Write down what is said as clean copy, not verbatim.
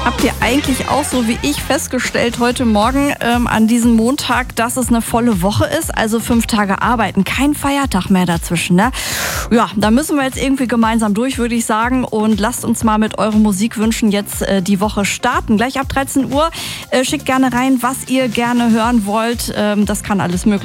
Habt ihr eigentlich auch so wie ich festgestellt heute Morgen an diesem Montag, dass es eine volle Woche ist? Also 5 Tage arbeiten, kein Feiertag mehr dazwischen, ne? Ja, da müssen wir jetzt irgendwie gemeinsam durch, würde ich sagen. Und lasst uns mal mit euren Musikwünschen jetzt die Woche starten. Gleich ab 13 Uhr. Schickt gerne rein, was ihr gerne hören wollt. Das kann alles möglich